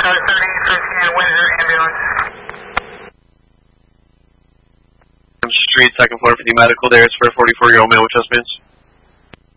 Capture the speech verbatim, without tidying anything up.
thirty, fifteen, Windsor ambulance. Street, second floor for the medical there. It's for a forty-four-year-old male with chest pains.